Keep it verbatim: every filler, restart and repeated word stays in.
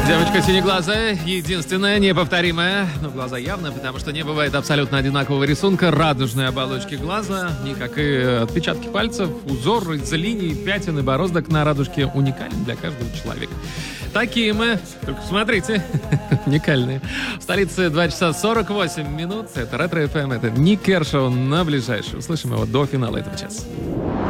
Девочка синеглазая, единственная, неповторимая. Но глаза явно, потому что не бывает абсолютно одинакового рисунка радужной оболочки глаза, ни как и отпечатки пальцев, узор из линий, пятен и бороздок на радужке уникален для каждого человека. Такие мы, только смотрите, уникальные. В столице два часа сорок восемь минут. Это Ретро эф эм, это Ник Кершоу на ближайшее. Услышим его до финала этого часа.